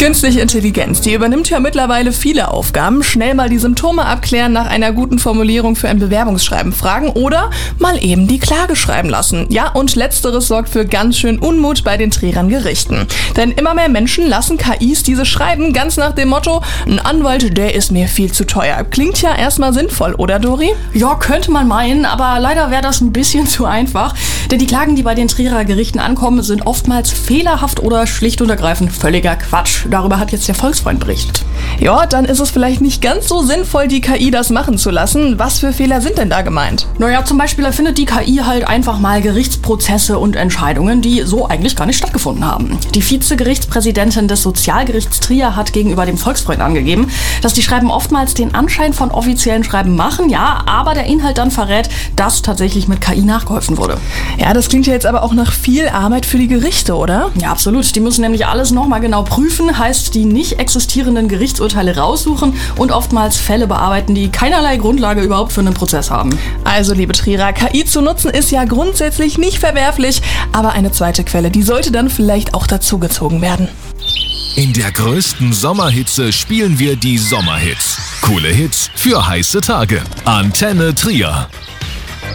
Künstliche Intelligenz, die übernimmt ja mittlerweile viele Aufgaben. Schnell mal die Symptome abklären, nach einer guten Formulierung für ein Bewerbungsschreiben fragen oder mal eben die Klage schreiben lassen. Ja, und letzteres sorgt für ganz schön Unmut bei den Trierern Gerichten. Denn immer mehr Menschen lassen KIs diese schreiben, ganz nach dem Motto, ein Anwalt, der ist mir viel zu teuer. Klingt ja erstmal sinnvoll, oder Dori? Ja, könnte man meinen, aber leider wäre das ein bisschen zu einfach. Denn die Klagen, die bei den Trierer Gerichten ankommen, sind oftmals fehlerhaft oder schlicht und ergreifend völliger Quatsch. Darüber hat jetzt der Volksfreund berichtet. Ja, dann ist es vielleicht nicht ganz so sinnvoll, die KI das machen zu lassen. Was für Fehler sind denn da gemeint? Naja, zum Beispiel erfindet die KI halt einfach mal Gerichtsprozesse und Entscheidungen, die so eigentlich gar nicht stattgefunden haben. Die Vizegerichtspräsidentin des Sozialgerichts Trier hat gegenüber dem Volksfreund angegeben, dass die Schreiben oftmals den Anschein von offiziellen Schreiben machen, ja, aber der Inhalt dann verrät, dass tatsächlich mit KI nachgeholfen wurde. Ja, das klingt ja jetzt aber auch nach viel Arbeit für die Gerichte, oder? Ja, absolut. Die müssen nämlich alles nochmal genau prüfen, heißt die nicht existierenden Gerichtsurteile raussuchen und oftmals Fälle bearbeiten, die keinerlei Grundlage überhaupt für einen Prozess haben. Also, liebe Trierer, KI zu nutzen ist ja grundsätzlich nicht verwerflich, aber eine zweite Quelle, die sollte dann vielleicht auch dazugezogen werden. In der größten Sommerhitze spielen wir die Sommerhits. Coole Hits für heiße Tage. Antenne Trier.